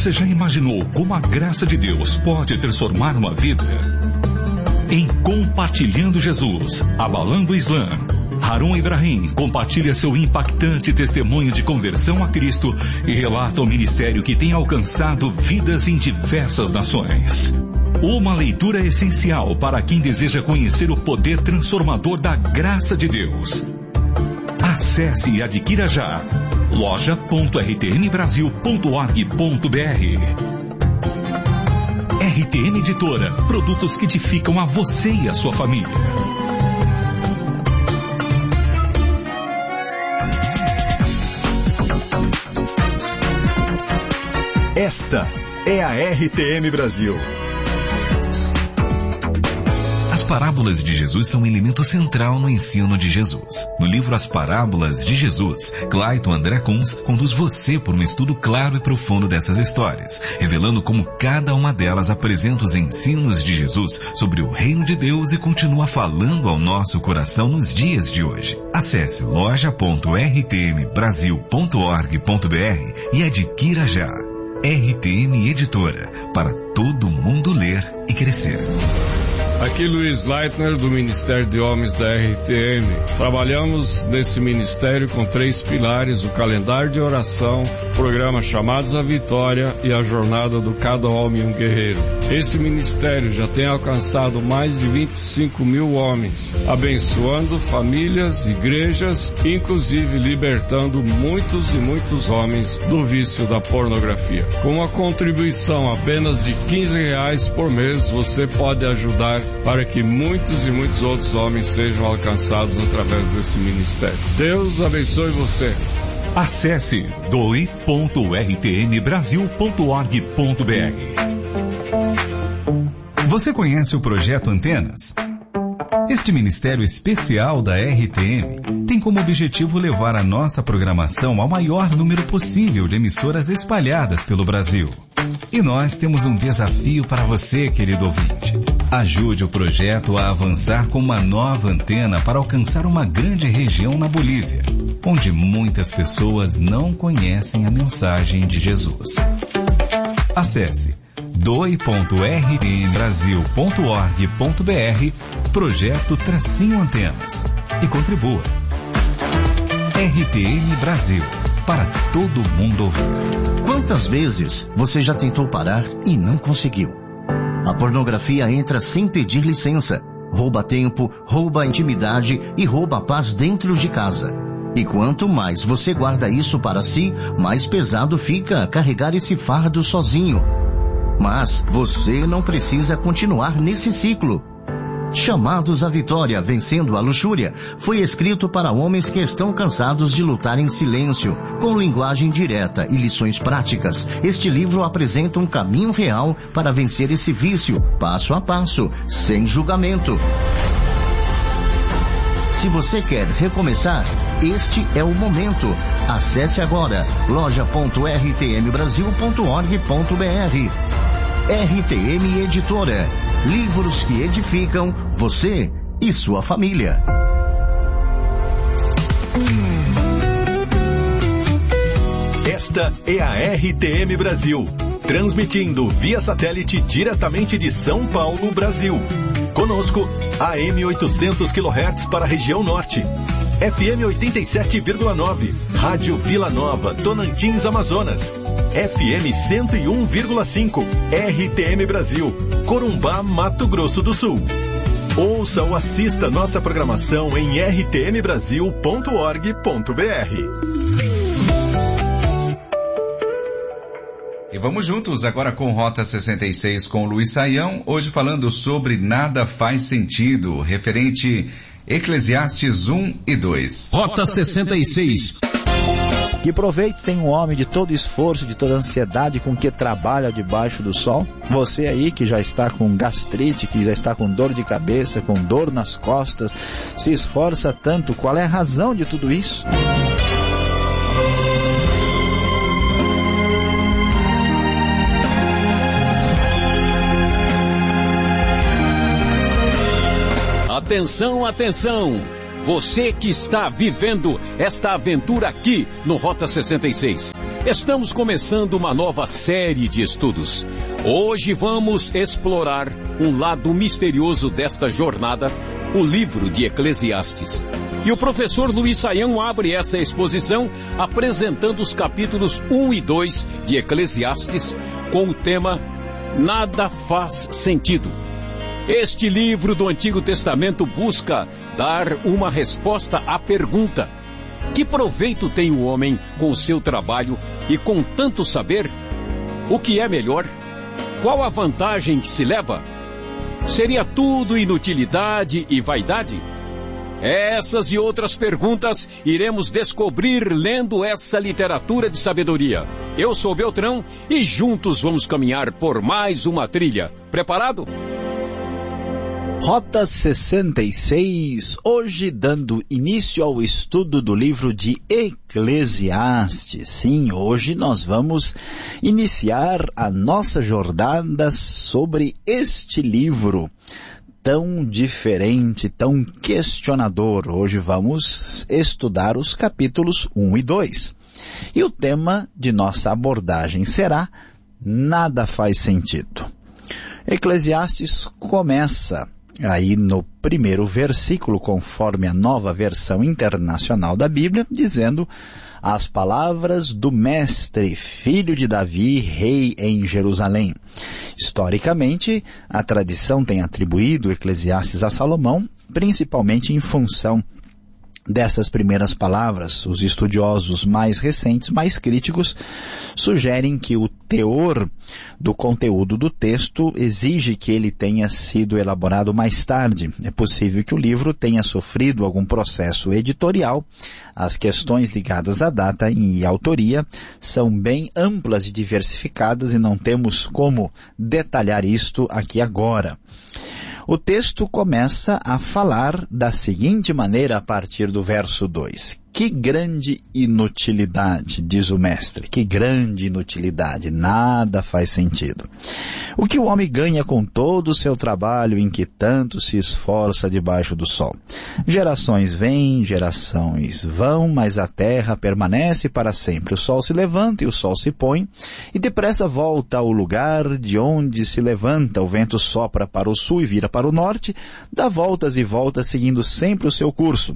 Você já imaginou como a graça de Deus pode transformar uma vida? Em Compartilhando Jesus, Abalando o Islã, Harun Ibrahim compartilha seu impactante testemunho de conversão a Cristo e relata o ministério que tem alcançado vidas em diversas nações. Uma leitura essencial para quem deseja conhecer o poder transformador da graça de Deus. Acesse e adquira já loja.rtnbrasil.org.br. RTN Editora, produtos que edificam a você e a sua família. Esta é a RTM Brasil. As parábolas de Jesus são um elemento central no ensino de Jesus. No livro As Parábolas de Jesus, Clayton André Kunz conduz você por um estudo claro e profundo dessas histórias, revelando como cada uma delas apresenta os ensinos de Jesus sobre o reino de Deus e continua falando ao nosso coração nos dias de hoje. Acesse loja.rtmbrasil.org.br e adquira já. RTM Editora, para todo mundo ler e crescer. Aqui Luiz Leitner, do Ministério de Homens da RTM. Trabalhamos nesse ministério com 3 pilares: o calendário de oração, o programa Chamados à Vitória e a jornada do Cada Homem um Guerreiro. Esse ministério já tem alcançado mais de 25 mil homens, abençoando famílias, igrejas, inclusive libertando muitos e muitos homens do vício da pornografia. Com uma contribuição apenas de R$15 por mês, você pode ajudar para que muitos e muitos outros homens sejam alcançados através desse ministério. Deus abençoe você. Acesse doe.rtmbrasil.org.br. Você conhece o Projeto Antenas? Este ministério especial da RTM tem como objetivo levar a nossa programação ao maior número possível de emissoras espalhadas pelo Brasil. E nós temos um desafio para você, querido ouvinte. Ajude o projeto a avançar com uma nova antena para alcançar uma grande região na Bolívia, onde muitas pessoas não conhecem a mensagem de Jesus. Acesse doe.rtmbrasil.org.br, projeto _antenas, e contribua. RTM Brasil, para todo mundo ouvir. Quantas vezes você já tentou parar e não conseguiu? A pornografia entra sem pedir licença, rouba tempo, rouba a intimidade e rouba a paz dentro de casa. E quanto mais você guarda isso para si, mais pesado fica carregar esse fardo sozinho. Mas você não precisa continuar nesse ciclo. Chamados à Vitória, Vencendo a Luxúria, foi escrito para homens que estão cansados de lutar em silêncio, com linguagem direta e lições práticas. Este livro apresenta um caminho real para vencer esse vício, passo a passo, sem julgamento. Se você quer recomeçar, este é o momento. Acesse agora loja.rtmbrasil.org.br. RTM Editora. Livros que edificam você e sua família. Esta é a RTM Brasil, transmitindo via satélite diretamente de São Paulo, Brasil. Conosco, AM 800 kHz para a região norte, FM 87,9, Rádio Vila Nova, Tonantins, Amazonas, FM 101,5, RTM Brasil, Corumbá, Mato Grosso do Sul. Ouça ou assista nossa programação em rtmbrasil.org.br. E vamos juntos agora com Rota 66 com Luiz Saião, hoje falando sobre Nada Faz Sentido, referente Eclesiastes 1 e 2. Rota 66. Que proveito tem um homem de todo esforço, de toda ansiedade com que trabalha debaixo do sol? Você aí que já está com gastrite, que já está com dor de cabeça, com dor nas costas, se esforça tanto, qual é a razão de tudo isso? Atenção, atenção! Você que está vivendo esta aventura aqui no Rota 66. Estamos começando uma nova série de estudos. Hoje vamos explorar um lado misterioso desta jornada, o livro de Eclesiastes. E o professor Luiz Saião abre essa exposição apresentando os capítulos 1 e 2 de Eclesiastes com o tema Nada Faz Sentido. Este livro do Antigo Testamento busca dar uma resposta à pergunta: que proveito tem o homem com o seu trabalho e com tanto saber? O que é melhor? Qual a vantagem que se leva? Seria tudo inutilidade e vaidade? Essas e outras perguntas iremos descobrir lendo essa literatura de sabedoria. Eu sou Beltrão e juntos vamos caminhar por mais uma trilha. Preparado? Rota 66, hoje dando início ao estudo do livro de Eclesiastes. Sim, hoje nós vamos iniciar a nossa jornada sobre este livro tão diferente, tão questionador. Hoje vamos estudar os capítulos 1 e 2. E o tema de nossa abordagem será Nada Faz Sentido. Eclesiastes começa aí no primeiro versículo, conforme a Nova Versão Internacional da Bíblia, dizendo: as palavras do mestre, filho de Davi, rei em Jerusalém. Historicamente, a tradição tem atribuído Eclesiastes a Salomão, principalmente em função dessas primeiras palavras. Os estudiosos mais recentes, mais críticos, sugerem que o teor do conteúdo do texto exige que ele tenha sido elaborado mais tarde. É possível que o livro tenha sofrido algum processo editorial. As questões ligadas à data e autoria são bem amplas e diversificadas e não temos como detalhar isto aqui agora. O texto começa a falar da seguinte maneira a partir do verso 2. Que grande inutilidade, diz o mestre, que grande inutilidade, nada faz sentido. O que o homem ganha com todo o seu trabalho em que tanto se esforça debaixo do sol? Gerações vêm, gerações vão, mas a terra permanece para sempre. O sol se levanta e o sol se põe, e depressa volta ao lugar de onde se levanta. O vento sopra para o sul e vira para o norte, dá voltas e voltas seguindo sempre o seu curso.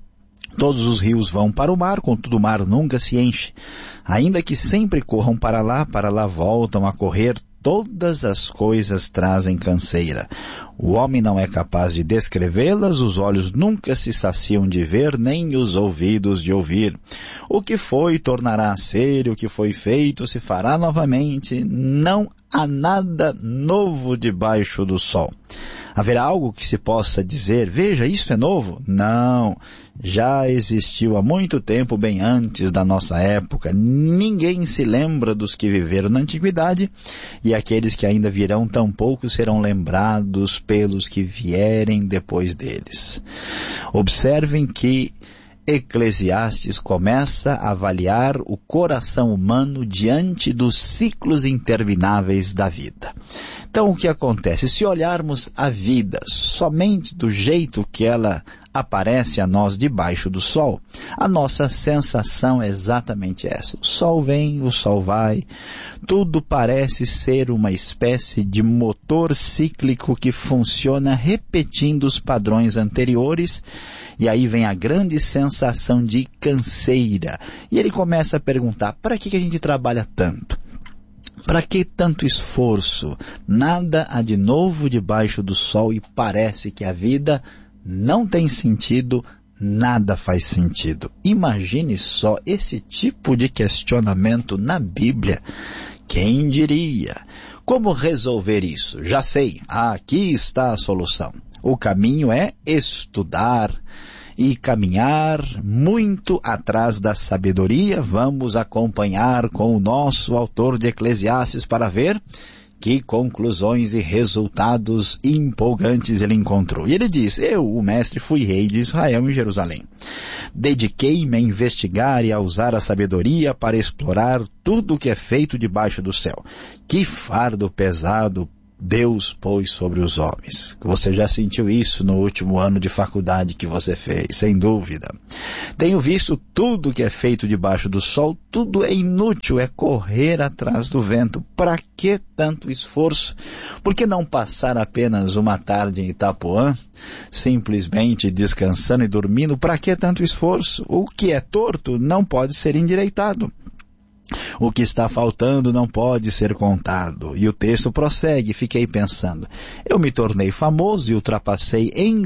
Todos os rios vão para o mar, contudo o mar nunca se enche. Ainda que sempre corram para lá voltam a correr, todas as coisas trazem canseira. O homem não é capaz de descrevê-las, os olhos nunca se saciam de ver, nem os ouvidos de ouvir. O que foi tornará a ser, o que foi feito se fará novamente, não há nada novo debaixo do sol. Haverá algo que se possa dizer, veja, isso é novo? Não, já existiu há muito tempo, bem antes da nossa época. Ninguém se lembra dos que viveram na antiguidade, e aqueles que ainda virão tampouco serão lembrados pelos que vierem depois deles. Observem que Eclesiastes começa a avaliar o coração humano diante dos ciclos intermináveis da vida. Então, o que acontece? Se olharmos a vida somente do jeito que ela aparece a nós debaixo do sol, a nossa sensação é exatamente essa. O sol vem, o sol vai, tudo parece ser uma espécie de motor cíclico que funciona repetindo os padrões anteriores, e aí vem a grande sensação de canseira. E ele começa a perguntar, para que a gente trabalha tanto? Para que tanto esforço? Nada há de novo debaixo do sol e parece que a vida não tem sentido, nada faz sentido. Imagine só esse tipo de questionamento na Bíblia. Quem diria? Como resolver isso? Já sei, aqui está a solução. O caminho é estudar e caminhar muito atrás da sabedoria. Vamos acompanhar com o nosso autor de Eclesiastes para ver que conclusões e resultados empolgantes ele encontrou. E ele diz, eu, o mestre, fui rei de Israel em Jerusalém. Dediquei-me a investigar e a usar a sabedoria para explorar tudo o que é feito debaixo do céu. Que fardo pesado Deus pôs sobre os homens. Você já sentiu isso no último ano de faculdade que você fez, sem dúvida. Tenho visto tudo que é feito debaixo do sol, tudo é inútil, é correr atrás do vento. Para que tanto esforço? Por que não passar apenas uma tarde em Itapuã, simplesmente descansando e dormindo? Para que tanto esforço? O que é torto não pode ser endireitado. O que está faltando não pode ser contado. E o texto prossegue, fiquei pensando. Eu me tornei famoso e ultrapassei em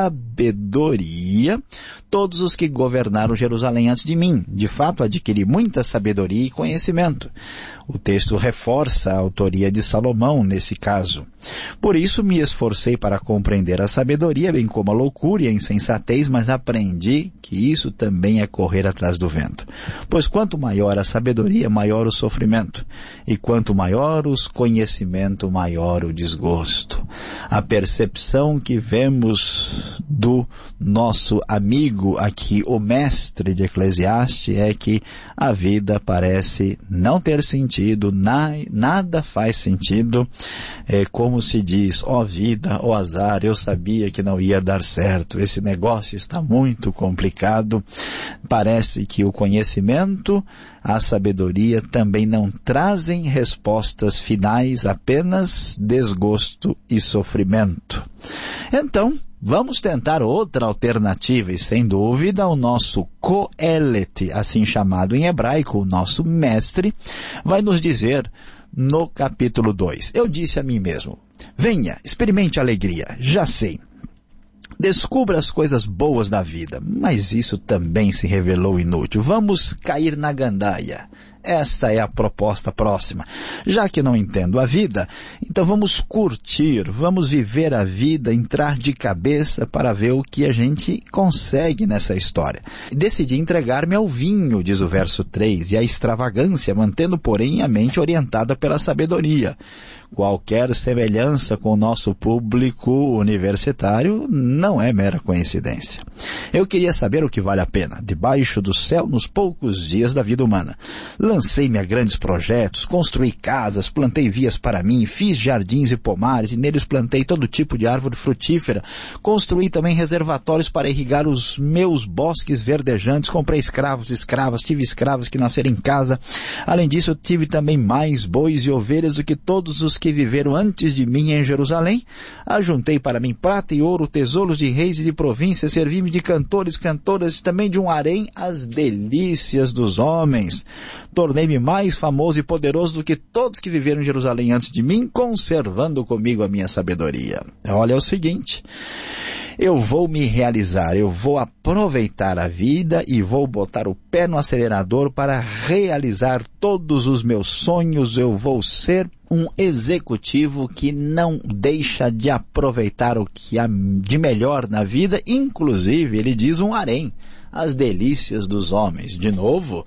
sabedoria todos os que governaram Jerusalém antes de mim. De fato, adquiri muita sabedoria e conhecimento. O texto reforça a autoria de Salomão nesse caso. Por isso me esforcei para compreender a sabedoria, bem como a loucura e a insensatez, mas aprendi que isso também é correr atrás do vento. Pois quanto maior a sabedoria, maior o sofrimento. E quanto maior o conhecimento, maior o desgosto. A percepção que vemos do nosso amigo aqui, o mestre de Eclesiastes, é que a vida parece não ter sentido, nada faz sentido. É como se diz, ó vida, ó azar, eu sabia que não ia dar certo, esse negócio está muito complicado. Parece que o conhecimento, a sabedoria também não trazem respostas finais, apenas desgosto e sofrimento. Então, vamos tentar outra alternativa e, sem dúvida, o nosso Coelet, assim chamado em hebraico, o nosso mestre, vai nos dizer no capítulo 2. Eu disse a mim mesmo, venha, experimente a alegria, já sei. Descubra as coisas boas da vida, mas isso também se revelou inútil. Vamos cair na gandaia. Essa é a proposta próxima. Já que não entendo a vida, então vamos curtir, vamos viver a vida, entrar de cabeça para ver o que a gente consegue nessa história. Decidi entregar-me ao vinho, diz o verso 3, e à extravagância, mantendo, porém, a mente orientada pela sabedoria. Qualquer semelhança com o nosso público universitário não é mera coincidência. Eu queria saber o que vale a pena, debaixo do céu, nos poucos dias da vida humana. Lancei-me a grandes projetos, construí casas, plantei vias para mim, fiz jardins e pomares, e neles plantei todo tipo de árvore frutífera. Construí também reservatórios para irrigar os meus bosques verdejantes, comprei escravos e escravas, tive escravos que nasceram em casa. Além disso, eu tive também mais bois e ovelhas do que todos os que viveram antes de mim em Jerusalém. Ajuntei para mim prata e ouro, tesouros de reis e de províncias, servi-me de cantores, cantoras, também de um harém, as delícias dos homens. Tornei-me mais famoso e poderoso do que todos que viveram em Jerusalém antes de mim, conservando comigo a minha sabedoria. Olha, é o seguinte, eu vou me realizar, eu vou aproveitar a vida e vou botar o pé no acelerador para realizar todos os meus sonhos. Eu vou ser um executivo que não deixa de aproveitar o que há de melhor na vida, inclusive, ele diz, um harém, as delícias dos homens. De novo,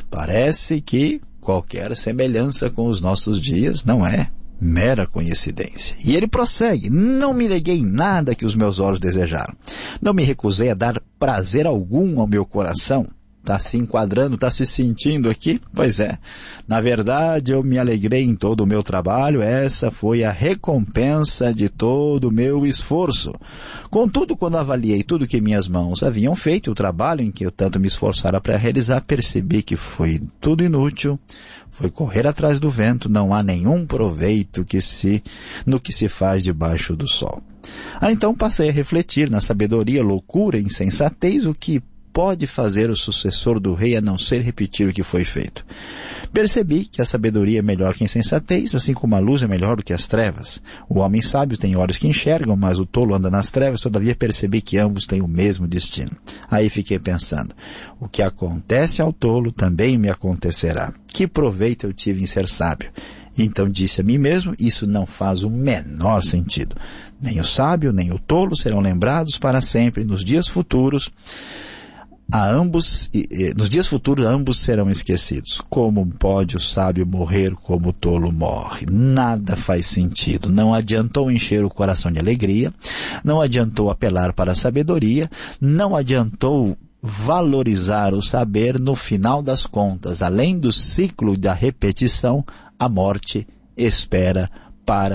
parece que qualquer semelhança com os nossos dias não é mera coincidência. E ele prossegue, não me neguei em nada que os meus olhos desejaram. Não me recusei a dar prazer algum ao meu coração. Está se enquadrando, está se sentindo aqui? Pois é. Na verdade, eu me alegrei em todo o meu trabalho. Essa foi a recompensa de todo o meu esforço. Contudo, quando avaliei tudo que minhas mãos haviam feito, o trabalho em que eu tanto me esforçara para realizar, percebi que foi tudo inútil. Foi correr atrás do vento, não há nenhum proveito no que se faz debaixo do sol. Então passei a refletir na sabedoria, loucura e insensatez, o que pode fazer o sucessor do rei a não ser repetir o que foi feito. Percebi que a sabedoria é melhor que a insensatez, assim como a luz é melhor do que as trevas. O homem sábio tem olhos que enxergam, mas o tolo anda nas trevas. Todavia percebi que ambos têm o mesmo destino. Aí fiquei pensando, o que acontece ao tolo também me acontecerá. Que proveito eu tive em ser sábio? Então disse a mim mesmo, isso não faz o menor sentido. Nem o sábio, nem o tolo serão lembrados para sempre. Nos dias futuros, ambos serão esquecidos. Como pode o sábio morrer como o tolo morre? Nada faz sentido. Não adiantou encher o coração de alegria, não adiantou apelar para a sabedoria, não adiantou valorizar o saber. No final das contas, além do ciclo da repetição, a morte espera para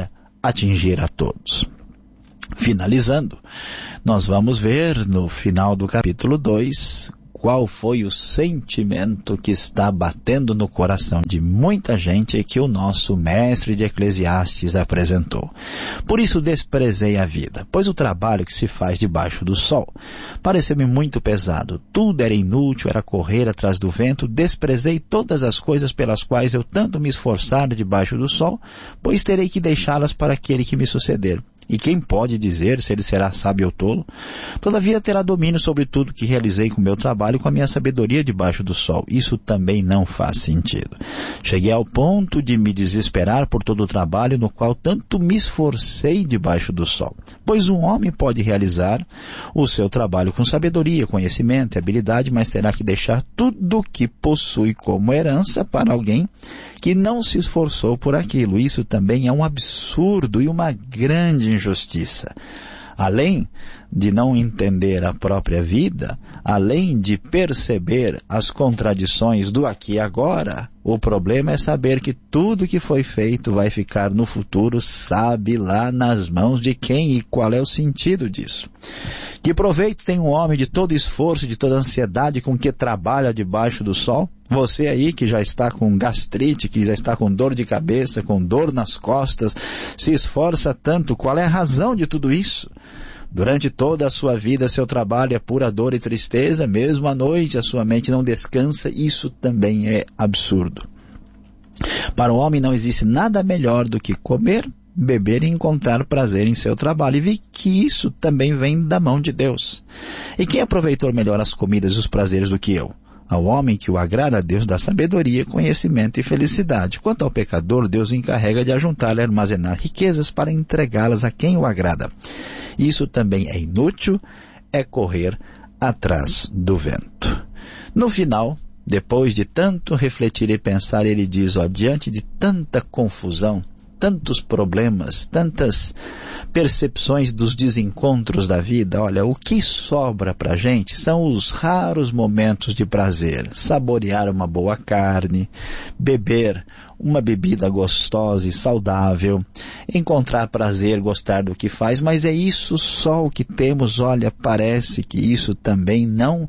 atingir a todos. Finalizando, nós vamos ver no final do capítulo 2 qual foi o sentimento que está batendo no coração de muita gente que o nosso mestre de Eclesiastes apresentou. Por isso desprezei a vida, pois o trabalho que se faz debaixo do sol pareceu-me muito pesado. Tudo era inútil, era correr atrás do vento. Desprezei todas as coisas pelas quais eu tanto me esforçara debaixo do sol, pois terei que deixá-las para aquele que me suceder. E quem pode dizer se ele será sábio ou tolo? Todavia terá domínio sobre tudo que realizei com meu trabalho, com a minha sabedoria debaixo do sol. Isso também não faz sentido. Cheguei ao ponto de me desesperar por todo o trabalho no qual tanto me esforcei debaixo do sol. Pois um homem pode realizar o seu trabalho com sabedoria, conhecimento e habilidade, mas terá que deixar tudo o que possui como herança para alguém que não se esforçou por aquilo. Isso também é um absurdo e uma grande injustiça. Além de não entender a própria vida, além de perceber as contradições do aqui e agora, o problema é saber que tudo que foi feito vai ficar no futuro, sabe lá nas mãos de quem e qual é o sentido disso. Que proveito tem um homem de todo esforço, de toda ansiedade com que trabalha debaixo do sol? Você aí que já está com gastrite, que já está com dor de cabeça, com dor nas costas, se esforça tanto, qual é a razão de tudo isso? Durante toda a sua vida, seu trabalho é pura dor e tristeza, mesmo à noite a sua mente não descansa, isso também é absurdo. Para o homem não existe nada melhor do que comer, beber e encontrar prazer em seu trabalho, e vi que isso também vem da mão de Deus. E quem aproveitou melhor as comidas e os prazeres do que eu? Ao homem que o agrada a Deus dá sabedoria, conhecimento e felicidade. Quanto ao pecador, Deus o encarrega de ajuntar e armazenar riquezas para entregá-las a quem o agrada. Isso também é inútil, é correr atrás do vento. No final, depois de tanto refletir e pensar, ele diz, diante de tanta confusão, tantos problemas, tantas percepções dos desencontros da vida, olha, o que sobra para a gente são os raros momentos de prazer. Saborear uma boa carne, beber uma bebida gostosa e saudável, encontrar prazer, gostar do que faz, mas é isso só o que temos. Olha, parece que isso também não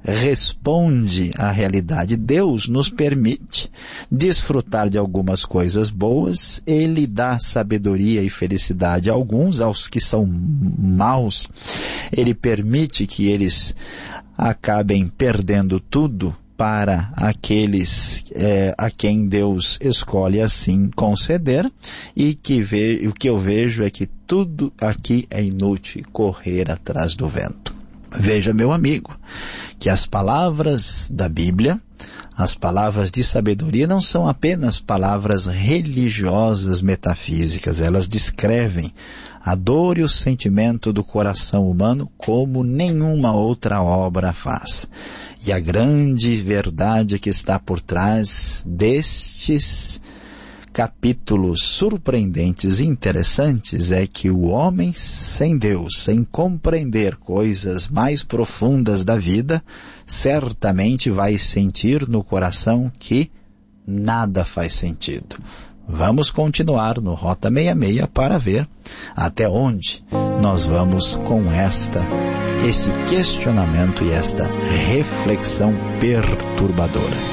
responde à realidade. Deus nos permite desfrutar de algumas coisas boas, Ele dá sabedoria e felicidade a alguns, aos que são maus, Ele permite que eles acabem perdendo tudo para aqueles a quem Deus escolhe assim conceder, e o que eu vejo é que tudo aqui é inútil, correr atrás do vento. Veja, meu amigo, que as palavras da Bíblia, as palavras de sabedoria, não são apenas palavras religiosas, metafísicas. Elas descrevem a dor e o sentimento do coração humano como nenhuma outra obra faz. E a grande verdade que está por trás destes capítulos surpreendentes e interessantes é que o homem sem Deus, sem compreender coisas mais profundas da vida, certamente vai sentir no coração que nada faz sentido. Vamos continuar no Rota 66 para ver até onde nós vamos com este questionamento e esta reflexão perturbadora.